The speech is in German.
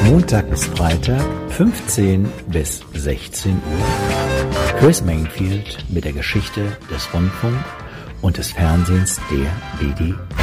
Montag bis Freitag, 15 bis 16 Uhr. Chris Mainfield mit der Geschichte des Rundfunk und des Fernsehens der DDR.